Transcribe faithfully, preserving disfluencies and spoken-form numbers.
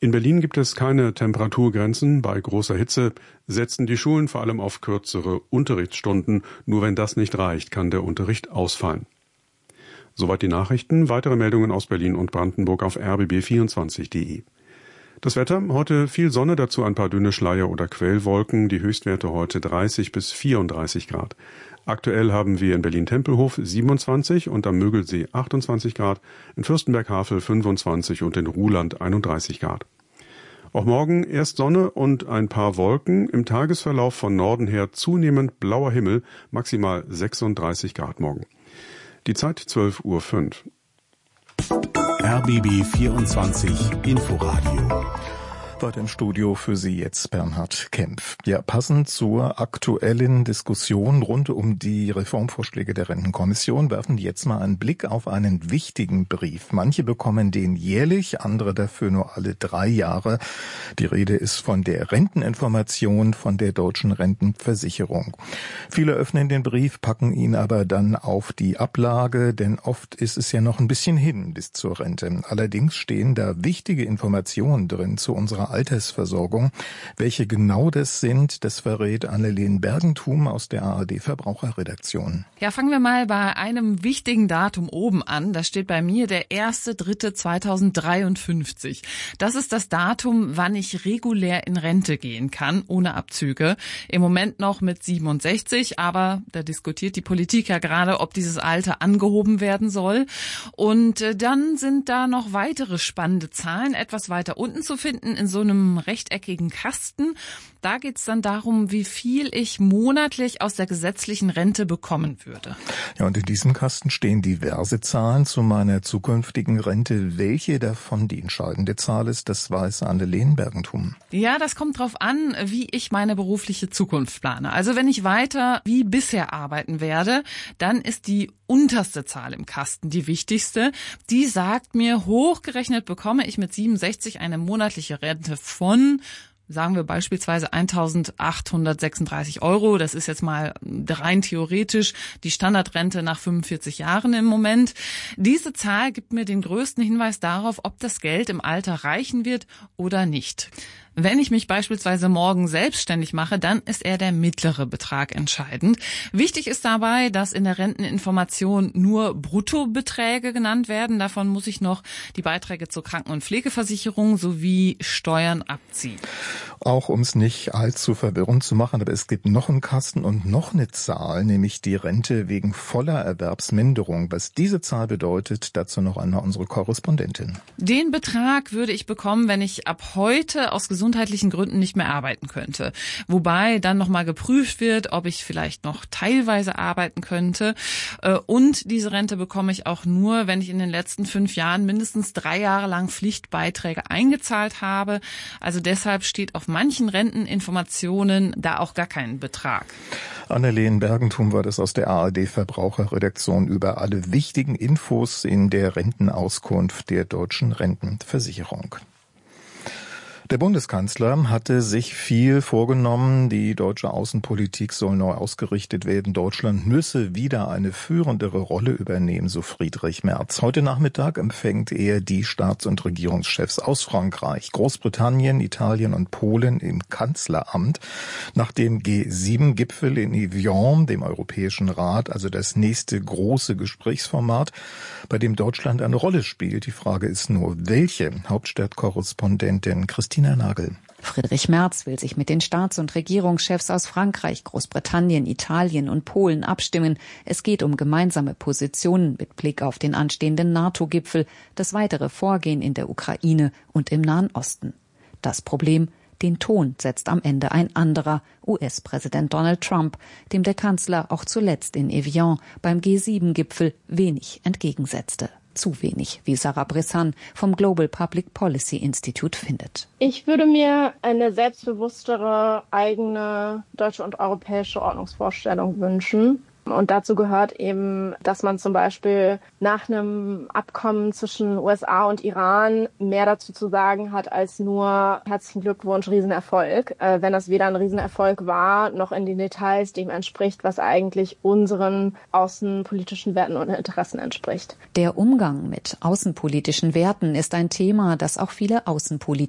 In Berlin gibt es keine Temperaturgrenzen. Bei großer Hitze setzen die Schulen vor allem auf kürzere Unterrichtsstunden. Nur wenn das nicht reicht, kann der Unterricht ausfallen. Soweit die Nachrichten. Weitere Meldungen aus Berlin und Brandenburg auf r b b vierundzwanzig punkt d e. Das Wetter, heute viel Sonne, dazu ein paar dünne Schleier- oder Quellwolken. Die Höchstwerte heute dreißig bis vierunddreißig Grad. Aktuell haben wir in Berlin-Tempelhof siebenundzwanzig und am Mögelsee achtundzwanzig Grad, in Fürstenberg-Havel fünfundzwanzig und in Ruhland einunddreißig Grad. Auch morgen erst Sonne und ein paar Wolken, im Tagesverlauf von Norden her zunehmend blauer Himmel, maximal sechsunddreißig Grad morgen. Die Zeit zwölf Uhr fünf. R B B vierundzwanzig Inforadio. Weiter im Studio für Sie jetzt Bernhard Kempf. Ja, passend zur aktuellen Diskussion rund um die Reformvorschläge der Rentenkommission werfen wir jetzt mal einen Blick auf einen wichtigen Brief. Manche bekommen den jährlich, andere dafür nur alle drei Jahre. Die Rede ist von der Renteninformation von der Deutschen Rentenversicherung. Viele öffnen den Brief, packen ihn aber dann auf die Ablage, denn oft ist es ja noch ein bisschen hin bis zur Rente. Allerdings stehen da wichtige Informationen drin zu unserer Altersversorgung. Welche genau das sind, das verrät Annelien Bergenthum aus der A R D Verbraucherredaktion. Ja, fangen wir mal bei einem wichtigen Datum oben an. Da steht bei mir der erster dritter zweitausenddreiundfünfzig. Das ist das Datum, wann ich regulär in Rente gehen kann, ohne Abzüge. Im Moment noch mit siebenundsechzig, aber da diskutiert die Politik ja gerade, ob dieses Alter angehoben werden soll. Und dann sind da noch weitere spannende Zahlen etwas weiter unten zu finden, in so einem rechteckigen Kasten. Da geht es dann darum, wie viel ich monatlich aus der gesetzlichen Rente bekommen würde. Ja, und in diesem Kasten stehen diverse Zahlen zu meiner zukünftigen Rente. Welche davon die entscheidende Zahl ist, das weiß Annelien Bergenthum. Ja, das kommt drauf an, wie ich meine berufliche Zukunft plane. Also wenn ich weiter wie bisher arbeiten werde, dann ist die unterste Zahl im Kasten die wichtigste. Die sagt mir, hochgerechnet bekomme ich mit siebenundsechzig eine monatliche Rente von, sagen wir beispielsweise eintausendachthundertsechsunddreißig Euro. Das ist jetzt mal rein theoretisch die Standardrente nach fünfundvierzig Jahren im Moment. Diese Zahl gibt mir den größten Hinweis darauf, ob das Geld im Alter reichen wird oder nicht. Wenn ich mich beispielsweise morgen selbstständig mache, dann ist eher der mittlere Betrag entscheidend. Wichtig ist dabei, dass in der Renteninformation nur Bruttobeträge genannt werden. Davon muss ich noch die Beiträge zur Kranken- und Pflegeversicherung sowie Steuern abziehen. Auch um es nicht allzu verwirrend zu machen, aber es gibt noch einen Kasten und noch eine Zahl, nämlich die Rente wegen voller Erwerbsminderung. Was diese Zahl bedeutet, dazu noch einmal unsere Korrespondentin. Den Betrag würde ich bekommen, wenn ich ab heute aus gesundheitlichen Gründen nicht mehr arbeiten könnte. Wobei dann nochmal geprüft wird, ob ich vielleicht noch teilweise arbeiten könnte. Und diese Rente bekomme ich auch nur, wenn ich in den letzten fünf Jahren mindestens drei Jahre lang Pflichtbeiträge eingezahlt habe. Also deshalb steht auf manchen Renteninformationen da auch gar kein Betrag. Annelien Bergenthum war das aus der A R D Verbraucherredaktion über alle wichtigen Infos in der Rentenauskunft der Deutschen Rentenversicherung. Der Bundeskanzler hatte sich viel vorgenommen. Die deutsche Außenpolitik soll neu ausgerichtet werden. Deutschland müsse wieder eine führendere Rolle übernehmen, so Friedrich Merz. Heute Nachmittag empfängt er die Staats- und Regierungschefs aus Frankreich, Großbritannien, Italien und Polen im Kanzleramt. Nach dem G sieben Gipfel in Evian, dem Europäischen Rat, also das nächste große Gesprächsformat, bei dem Deutschland eine Rolle spielt. Die Frage ist nur, welche? Hauptstadtkorrespondentin Christine Nagel. Friedrich Merz will sich mit den Staats- und Regierungschefs aus Frankreich, Großbritannien, Italien und Polen abstimmen. Es geht um gemeinsame Positionen mit Blick auf den anstehenden NATO-Gipfel, das weitere Vorgehen in der Ukraine und im Nahen Osten. Das Problem: den Ton setzt am Ende ein anderer, U S-Präsident Donald Trump, dem der Kanzler auch zuletzt in Evian beim G sieben Gipfel wenig entgegensetzte. Zu wenig, wie Sarah Brissan vom Global Public Policy Institute findet. Ich würde mir eine selbstbewusstere, eigene deutsche und europäische Ordnungsvorstellung wünschen. Und dazu gehört eben, dass man zum Beispiel nach einem Abkommen zwischen U S A und Iran mehr dazu zu sagen hat als nur herzlichen Glückwunsch, Riesenerfolg. Äh, wenn das weder ein Riesenerfolg war, noch in den Details dem entspricht, was eigentlich unseren außenpolitischen Werten und Interessen entspricht. Der Umgang mit außenpolitischen Werten ist ein Thema, das auch viele Außenpolitiker